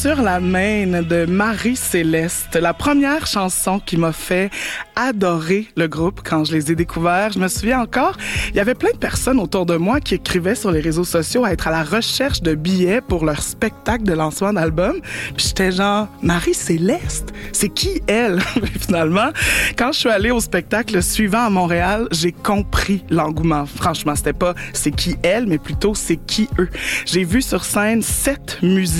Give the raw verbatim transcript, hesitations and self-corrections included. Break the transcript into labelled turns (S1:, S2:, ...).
S1: Sur la Main de Marie-Céleste, la première chanson qui m'a fait adorer le groupe quand je les ai découverts. Je me souviens encore, il y avait plein de personnes autour de moi qui écrivaient sur les réseaux sociaux à être à la recherche de billets pour leur spectacle de lancement d'album. Puis j'étais genre, Marie-Céleste, c'est qui elle? Finalement, quand je suis allée au spectacle suivant à Montréal, j'ai compris l'engouement. Franchement, c'était pas c'est qui elle, mais plutôt c'est qui eux. J'ai vu sur scène sept musiciens